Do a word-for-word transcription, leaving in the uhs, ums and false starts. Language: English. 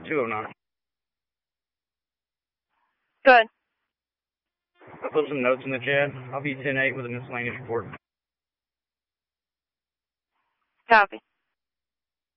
two oh nine. Good. I'll put some notes in the chat. I'll be ten eight with a miscellaneous report. Copy.